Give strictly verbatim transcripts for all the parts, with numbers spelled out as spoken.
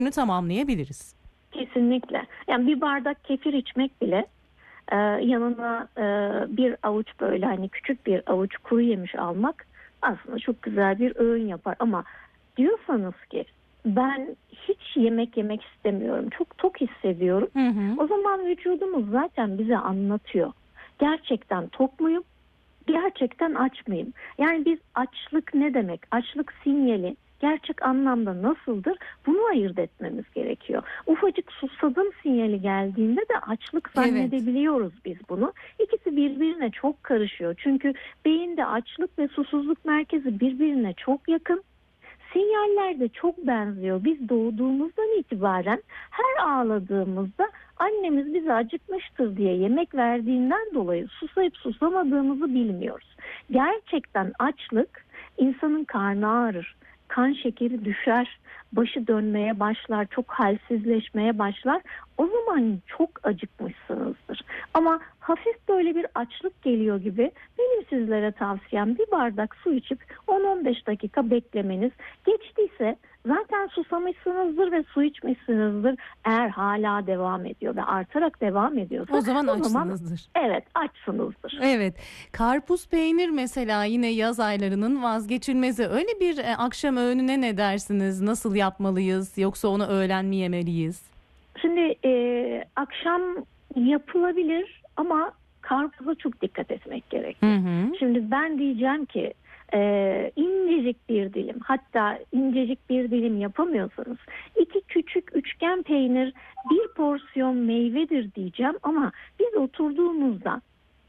tamamlayabiliriz. Kesinlikle. Yani bir bardak kefir içmek bile e, yanına e, bir avuç böyle hani küçük bir avuç kuru yemiş almak aslında çok güzel bir öğün yapar. Ama diyorsanız ki ben hiç yemek yemek istemiyorum, çok tok hissediyorum. Hı hı. O zaman vücudumuz zaten bize anlatıyor. Gerçekten tok muyum? Gerçekten aç mıyım? Yani biz açlık ne demek? Açlık sinyali gerçek anlamda nasıldır? Bunu ayırt etmemiz gerekiyor. Ufacık susadım sinyali geldiğinde de açlık zannedebiliyoruz biz bunu. İkisi birbirine çok karışıyor. Çünkü beyinde açlık ve susuzluk merkezi birbirine çok yakın. Sinyaller de çok benziyor. Biz doğduğumuzdan itibaren her ağladığımızda annemiz bize acıkmıştır diye yemek verdiğinden dolayı susayıp susamadığımızı bilmiyoruz. Gerçekten açlık insanın karnı ağrır, kan şekeri düşer, başı dönmeye başlar, çok halsizleşmeye başlar. O zaman çok acıkmışsınızdır. Ama hafif böyle bir açlık geliyor gibi benim sizlere tavsiyem bir bardak su içip on on beş dakika beklemeniz. Geçtiyse zaten susamışsınızdır ve su içmişsinizdir. Eğer hala devam ediyor ve artarak devam ediyorsa O zaman o açsınızdır. Zaman, evet açsınızdır. Evet. Karpuz peynir mesela yine yaz aylarının vazgeçilmezi. Öyle bir e, akşam öğününe ne dersiniz? Nasıl yapmalıyız? Yoksa onu öğlen mi yemeliyiz? Şimdi e, akşam yapılabilir ama karpuza çok dikkat etmek gerekiyor. Hı hı. Şimdi ben diyeceğim ki e, incecik bir dilim, hatta incecik bir dilim yapamıyorsanız iki küçük üçgen peynir, bir porsiyon meyvedir diyeceğim ama biz oturduğumuzda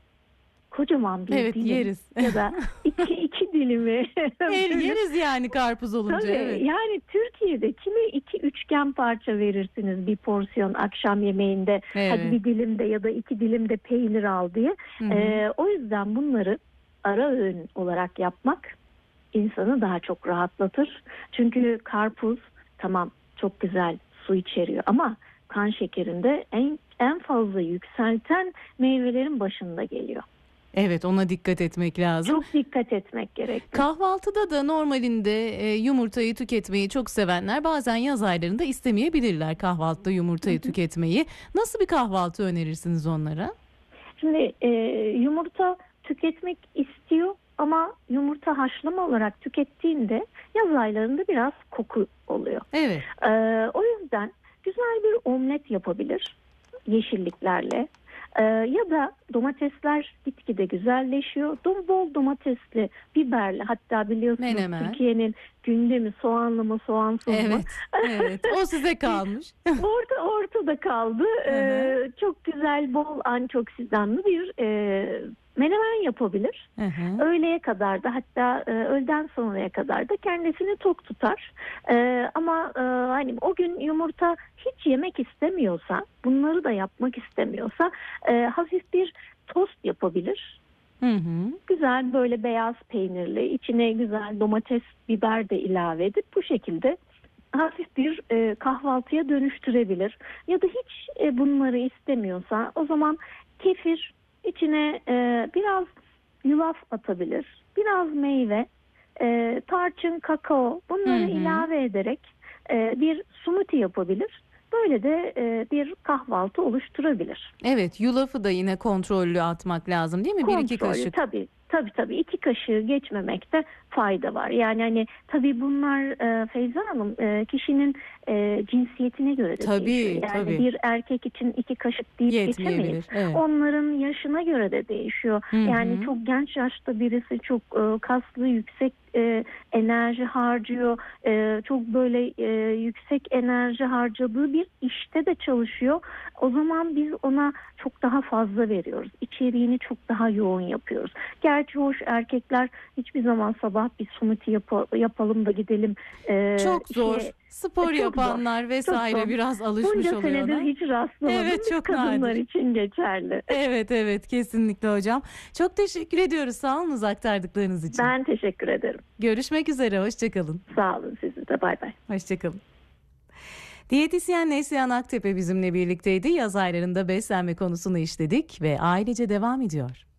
kocaman bir Evet, dilim yeriz. ya da iki, iki dilimi Her yeriz yani karpuz olunca. Tabii, evet. yani Türkiye'de kime iki üçgen parça verirsiniz bir porsiyon akşam yemeğinde, Evet. hadi bir dilimde ya da iki dilimde peynir al diye. Hı hı. Ee, o yüzden bunları ara öğün olarak yapmak insanı daha çok rahatlatır. Çünkü karpuz tamam çok güzel su içeriyor ama kan şekerinde en en fazla yükselten meyvelerin başında geliyor. Evet, ona dikkat etmek lazım. Çok dikkat etmek gerekiyor. Kahvaltıda da normalinde e, yumurtayı tüketmeyi çok sevenler bazen yaz aylarında istemeyebilirler kahvaltıda yumurtayı tüketmeyi. Nasıl bir kahvaltı önerirsiniz onlara? Şimdi e, yumurta tüketmek istiyor ama yumurta haşlama olarak tükettiğinde yaz aylarında biraz koku oluyor. Evet. E, o yüzden güzel bir omlet yapabilir yeşilliklerle. Ee, ya da domatesler gitgide güzelleşiyor. Dom bol domatesli, biberli, hatta biliyorsunuz Menemen. Türkiye'nin gündemi soğanlı mı soğansız mı? Evet, evet. O size kalmış. Orta, ortada kaldı. Ee, çok güzel, bol antioksidanlı bir e, menemen yapabilir. Hı hı. Öğleye kadar da, hatta e, öğleden sonraya kadar da kendisini tok tutar. E, ama e, hani o gün yumurta hiç yemek istemiyorsa, bunları da yapmak istemiyorsa e, hafif bir tost yapabilir. Hı hı. Güzel böyle beyaz peynirli, içine güzel domates, biber de ilave edip bu şekilde hafif bir e, kahvaltıya dönüştürebilir. Ya da hiç e, bunları istemiyorsa o zaman kefir, içine e, biraz yulaf atabilir, biraz meyve, e, tarçın, kakao, bunları Hı hı. ilave ederek e, bir smoothie yapabilir. Böyle de e, bir kahvaltı oluşturabilir. Evet, yulafı da yine kontrollü atmak lazım değil mi? Bir iki Kontrollü, kaşık. tabii. Tabii tabii iki kaşığı geçmemekte fayda var. Yani hani tabii bunlar e, Feyza Hanım e, kişinin e, cinsiyetine göre de Tabii, değişiyor. Yani tabii. bir erkek için iki kaşık deyip Yetmeyebilir. geçemeyiz. Evet. Onların yaşına göre de değişiyor. Hı hı. Yani çok genç yaşta birisi çok e, kaslı, yüksek e, enerji harcıyor. E, çok böyle e, yüksek enerji harcadığı bir işte de çalışıyor. O zaman biz ona çok daha fazla veriyoruz. İçeriğini çok daha yoğun yapıyoruz. Gerçi hoş erkekler hiçbir zaman sabah bir smoothie yap- yapalım da gidelim. Ee, Çok zor. Şey, Spor çok yapanlar zor. vesaire Çok zor. biraz alışmış Bunca oluyor senedir ona. hiç rastlamadım. Evet, Biz çok kadınlar nadir. için geçerli. Evet evet kesinlikle hocam. Çok teşekkür ediyoruz. Sağ olun aktardıklarınız için. Ben teşekkür ederim. Görüşmek üzere. Hoşçakalın. Sağ olun, siz de. Bay bay. Hoşçakalın. Diyetisyen Neslihan Aktepe bizimle birlikteydi. Yaz aylarında beslenme konusunu işledik ve ailece devam ediyor.